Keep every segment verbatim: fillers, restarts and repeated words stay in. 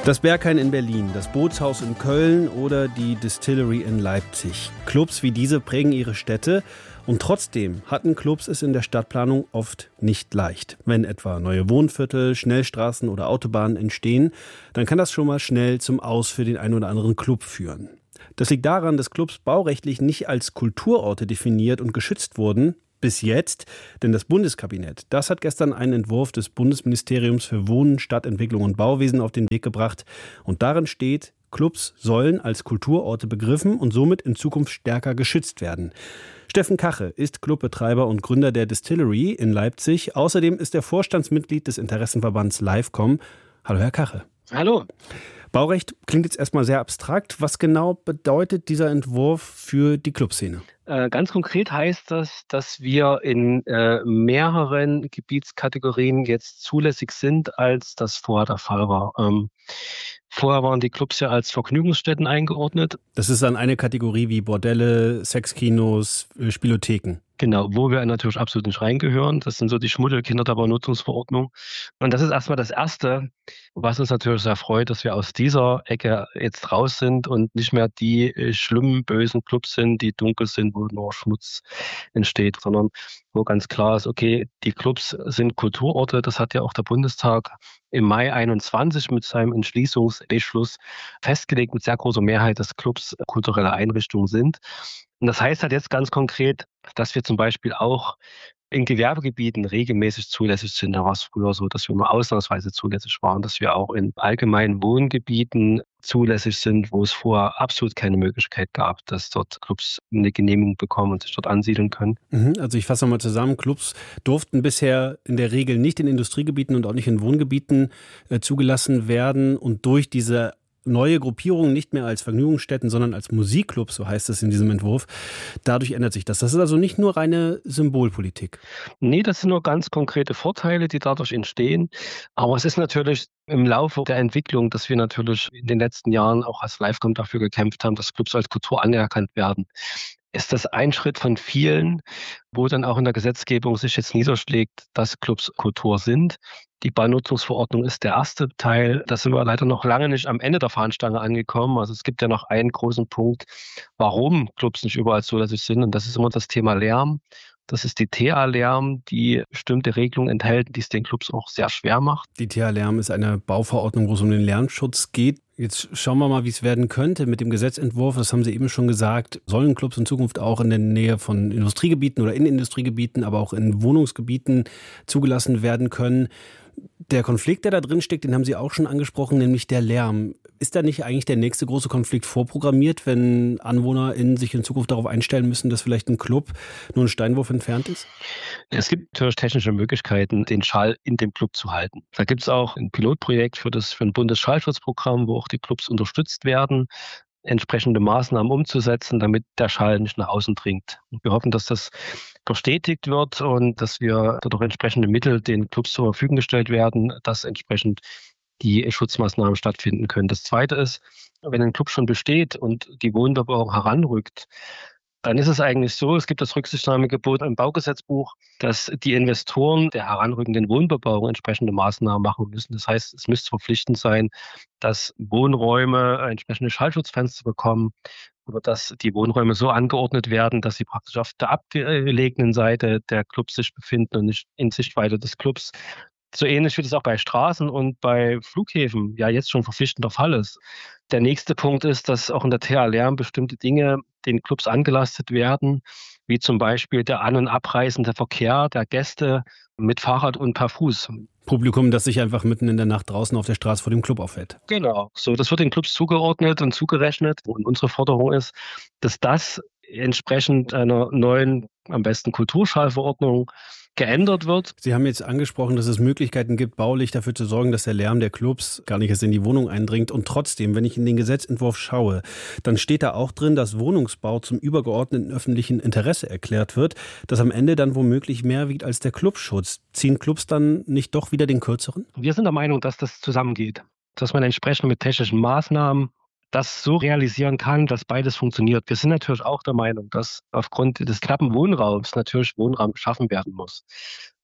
Das Berghain in Berlin, das Bootshaus in Köln oder die Distillery in Leipzig. Clubs wie diese prägen ihre Städte. Und trotzdem hatten Clubs es in der Stadtplanung oft nicht leicht. Wenn etwa neue Wohnviertel, Schnellstraßen oder Autobahnen entstehen, dann kann das schon mal schnell zum Aus für den einen oder anderen Club führen. Das liegt daran, dass Clubs baurechtlich nicht als Kulturorte definiert und geschützt wurden. Bis jetzt, denn das Bundeskabinett, das hat gestern einen Entwurf des Bundesministeriums für Wohnen, Stadtentwicklung und Bauwesen auf den Weg gebracht. Und darin steht, Clubs sollen als Kulturorte begriffen und somit in Zukunft stärker geschützt werden. Steffen Kache ist Clubbetreiber und Gründer der Distillery in Leipzig. Außerdem ist er Vorstandsmitglied des Interessenverbands Livecom. Hallo, Herr Kache. Hallo. Baurecht klingt jetzt erstmal sehr abstrakt. Was genau bedeutet dieser Entwurf für die Clubszene? Äh, ganz konkret heißt das, dass wir in äh, mehreren Gebietskategorien jetzt zulässig sind, als das vorher der Fall war. Ähm, vorher waren die Clubs ja als Vergnügungsstätten eingeordnet. Das ist dann eine Kategorie wie Bordelle, Sexkinos, Spielotheken. Genau, wo wir natürlich absolut nicht reingehören. Das sind so die Schmuddelkinder der Baunutzungsverordnung. Und das ist erstmal das Erste, was uns natürlich sehr freut, dass wir aus dieser Ecke jetzt raus sind und nicht mehr die äh, schlimmen, bösen Clubs sind, die dunkel sind, wo nur Schmutz entsteht, sondern wo ganz klar ist, okay, die Clubs sind Kulturorte. Das hat ja auch der Bundestag im Mai einundzwanzig mit seinem Entschließungsbeschluss festgelegt, mit sehr großer Mehrheit, dass Clubs kulturelle Einrichtungen sind. Und das heißt halt jetzt ganz konkret, dass wir zum Beispiel auch in Gewerbegebieten regelmäßig zulässig sind. Da war es früher so, dass wir nur ausnahmsweise zulässig waren, dass wir auch in allgemeinen Wohngebieten zulässig sind, wo es vorher absolut keine Möglichkeit gab, dass dort Clubs eine Genehmigung bekommen und sich dort ansiedeln können. Also ich fasse nochmal zusammen, Clubs durften bisher in der Regel nicht in Industriegebieten und auch nicht in Wohngebieten äh, zugelassen werden und durch diese neue Gruppierungen nicht mehr als Vergnügungsstätten, sondern als Musikclubs, so heißt es in diesem Entwurf. Dadurch ändert sich das. Das ist also nicht nur reine Symbolpolitik. Nee, das sind nur ganz konkrete Vorteile, die dadurch entstehen. Aber es ist natürlich im Laufe der Entwicklung, dass wir natürlich in den letzten Jahren auch als Livecom dafür gekämpft haben, dass Clubs als Kultur anerkannt werden. Ist das ein Schritt von vielen, wo dann auch in der Gesetzgebung sich jetzt niederschlägt, dass Clubs Kultur sind. Die Baunutzungsverordnung ist der erste Teil. Da sind wir leider noch lange nicht am Ende der Fahnenstange angekommen. Also es gibt ja noch einen großen Punkt, warum Clubs nicht überall zulässig sind. Und das ist immer das Thema Lärm. Das ist die T A-Lärm, die bestimmte Regelungen enthält, die es den Clubs auch sehr schwer macht. Die T A-Lärm ist eine Bauverordnung, wo es um den Lärmschutz geht. Jetzt schauen wir mal, wie es werden könnte mit dem Gesetzentwurf. Das haben Sie eben schon gesagt. Sollen Clubs in Zukunft auch in der Nähe von Industriegebieten oder in Industriegebieten, aber auch in Wohnungsgebieten zugelassen werden können? Der Konflikt, der da drin steckt, den haben Sie auch schon angesprochen, nämlich der Lärm. Ist da nicht eigentlich der nächste große Konflikt vorprogrammiert, wenn AnwohnerInnen sich in Zukunft darauf einstellen müssen, dass vielleicht ein Club nur einen Steinwurf entfernt ist? Es gibt natürlich technische Möglichkeiten, den Schall in dem Club zu halten. Da gibt es auch ein Pilotprojekt für das für ein Bundesschallschutzprogramm, wo auch die Clubs unterstützt werden, entsprechende Maßnahmen umzusetzen, damit der Schall nicht nach außen dringt. Wir hoffen, dass das verstetigt wird und dass wir dort auch entsprechende Mittel den Clubs zur Verfügung gestellt werden, dass entsprechend die Schutzmaßnahmen stattfinden können. Das Zweite ist, wenn ein Club schon besteht und die Wohnbebauung heranrückt, dann ist es eigentlich so, es gibt das Rücksichtnahmegebot im Baugesetzbuch, dass die Investoren der heranrückenden Wohnbebauung entsprechende Maßnahmen machen müssen. Das heißt, es müsste verpflichtend sein, dass Wohnräume entsprechende Schallschutzfenster bekommen oder dass die Wohnräume so angeordnet werden, dass sie praktisch auf der abgelegenen Seite der Clubs sich befinden und nicht in Sichtweite des Clubs. So ähnlich wie das auch bei Straßen und bei Flughäfen ja jetzt schon verpflichtender Fall ist. Der nächste Punkt ist, dass auch in der T A-Lärm bestimmte Dinge den Clubs angelastet werden, wie zum Beispiel der an- und abreisende Verkehr der Gäste mit Fahrrad und per Fuß. Publikum, das sich einfach mitten in der Nacht draußen auf der Straße vor dem Club aufhält. Genau, so das wird den Clubs zugeordnet und zugerechnet. Und unsere Forderung ist, dass das entsprechend einer neuen, am besten Kulturschallverordnung geändert wird. Sie haben jetzt angesprochen, dass es Möglichkeiten gibt, baulich dafür zu sorgen, dass der Lärm der Clubs gar nicht erst in die Wohnung eindringt. Und trotzdem, wenn ich in den Gesetzentwurf schaue, dann steht da auch drin, dass Wohnungsbau zum übergeordneten öffentlichen Interesse erklärt wird, das am Ende dann womöglich mehr wiegt als der Clubschutz. Ziehen Clubs dann nicht doch wieder den kürzeren? Wir sind der Meinung, dass das zusammengeht, dass man entsprechend mit technischen Maßnahmen das so realisieren kann, dass beides funktioniert. Wir sind natürlich auch der Meinung, dass aufgrund des knappen Wohnraums natürlich Wohnraum geschaffen werden muss.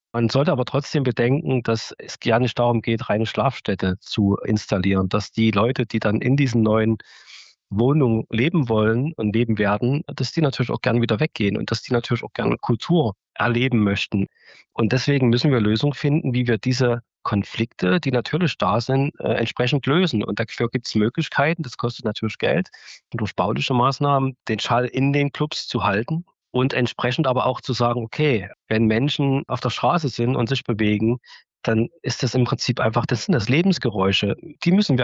Man sollte aber trotzdem bedenken, dass es ja nicht darum geht, reine Schlafstädte zu installieren, dass die Leute, die dann in diesen neuen Wohnungen leben wollen und leben werden, dass die natürlich auch gern wieder weggehen und dass die natürlich auch gerne Kultur erleben möchten. Und deswegen müssen wir Lösungen finden, wie wir diese Konflikte, die natürlich da sind, äh, entsprechend lösen. Und dafür gibt es Möglichkeiten, das kostet natürlich Geld, durch bauliche Maßnahmen den Schall in den Clubs zu halten. Und entsprechend aber auch zu sagen, okay, wenn Menschen auf der Straße sind und sich bewegen, dann ist das im Prinzip einfach, das sind das Lebensgeräusche. Die müssen wir